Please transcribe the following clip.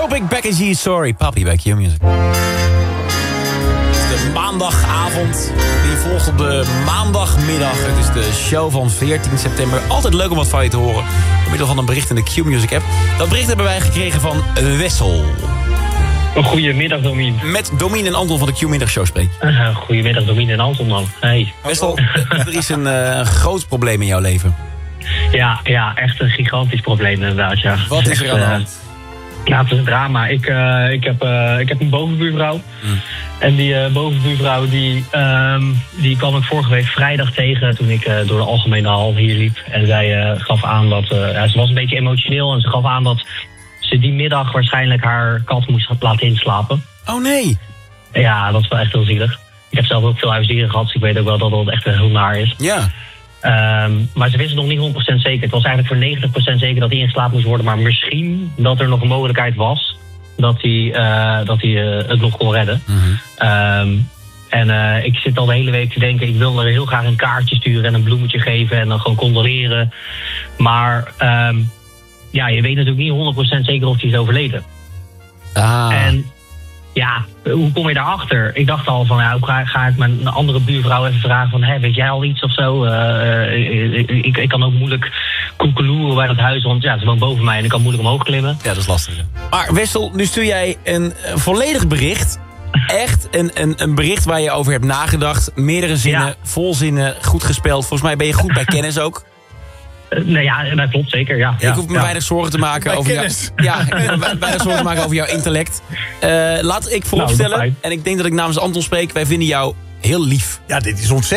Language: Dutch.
Topic, Back is He Sorry. Papi bij Q-Music. De maandagavond die volgt op de maandagmiddag. Het is de show van 14 september. Altijd leuk om wat van je te horen. Door middel van een bericht in de Q-Music app. Dat bericht hebben wij gekregen van Wessel. Goedemiddag, Domien. Met Domien en Anton van de Q-middagshow spreek. Goedemiddag, Domien en Anton dan. Hey. Wessel, er is een groot probleem in jouw leven. Ja, echt een gigantisch probleem inderdaad, ja. Wat is er aan de hand? Ja, het is een drama. Ik heb een bovenbuurvrouw. En die bovenbuurvrouw die kwam ik vorige week vrijdag tegen toen ik door de algemene hal hier liep. En zij gaf aan dat... ze was een beetje emotioneel en ze gaf aan dat ze die middag waarschijnlijk haar kat moest laten inslapen. Oh nee. Ja, dat is wel echt heel zielig. Ik heb zelf ook veel huisdieren gehad, dus ik weet ook wel dat dat echt heel naar is. Ja. Maar ze wisten nog niet 100% zeker. Het was eigenlijk voor 90% zeker dat hij ingeslapen moest worden. Maar misschien dat er nog een mogelijkheid was dat hij het nog kon redden. Ik zit al de hele week te denken, ik wil er heel graag een kaartje sturen en een bloemetje geven en dan gewoon condoleren. Maar je weet natuurlijk niet 100% zeker of hij is overleden. En ja, hoe kom je daarachter? Ik dacht al van, hoe ga ik mijn andere buurvrouw even vragen van, weet jij al iets of zo? Ik kan ook moeilijk koekeloeren bij dat huis, want ze woont boven mij en ik kan moeilijk omhoog klimmen. Ja, dat is lastig. Maar Wessel, nu stuur jij een volledig bericht. Echt een bericht waar je over hebt nagedacht. Meerdere zinnen, vol zinnen, goed gespeld. Volgens mij ben je goed bij kennis ook. Dat klopt zeker, ja. Ik hoef me weinig zorgen te maken over weinig zorgen te maken over jouw intellect. Laat ik vooropstellen, en ik denk dat ik namens Anton spreek, wij vinden jou heel lief. Ja, dit is ontzettend.